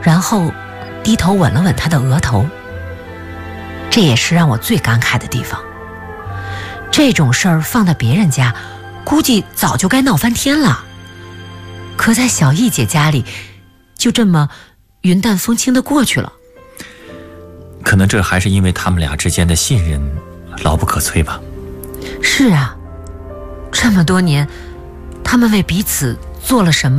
然后低头吻了吻他的额头。这也是让我最感慨的地方。这种事儿放在别人家，估计早就该闹翻天了。可在小艺姐家里，就这么云淡风轻地过去了。 可能这还是因为他们俩之间的信任牢不可摧吧。 是啊，这么多年，他们为彼此做了什么？